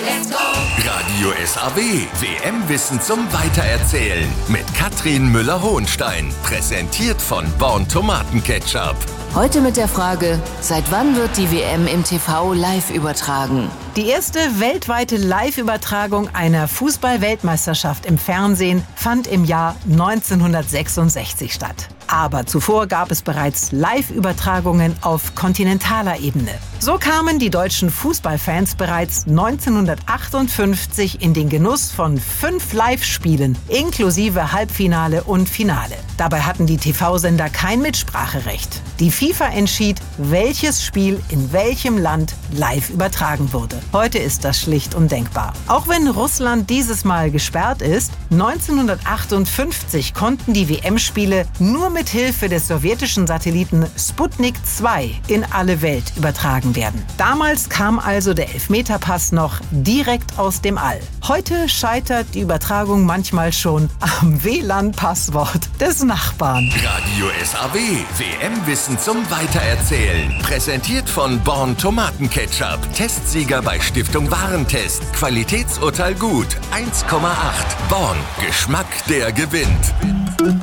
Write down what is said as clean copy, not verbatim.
Radio SAW, WM-Wissen zum Weitererzählen. Mit Katrin Müller-Hohenstein. Präsentiert von Born Tomatenketchup. Heute mit der Frage, seit wann wird die WM im TV live übertragen? Die erste weltweite Live-Übertragung einer Fußball-Weltmeisterschaft im Fernsehen fand im Jahr 1966 statt. Aber zuvor gab es bereits Live-Übertragungen auf kontinentaler Ebene. So kamen die deutschen Fußballfans bereits 1958 in den Genuss von 5 Live-Spielen, inklusive Halbfinale und Finale. Dabei hatten die TV-Sender kein Mitspracherecht. Die FIFA entschied, welches Spiel in welchem Land live übertragen wurde. Heute ist das schlicht undenkbar. Auch wenn Russland dieses Mal gesperrt ist, 1958 konnten die WM-Spiele nur mit Hilfe des sowjetischen Satelliten Sputnik 2 in alle Welt übertragen werden. Damals kam also der Elfmeterpass noch direkt aus dem All. Heute scheitert die Übertragung manchmal schon am WLAN-Passwort des Nachbarn. Radio SAW, WM-Wissen zum Weitererzählen. Präsentiert von Born Tomatenketchup. Testsieger bei Stiftung Warentest. Qualitätsurteil gut. 1,8. Born. Geschmack, der gewinnt.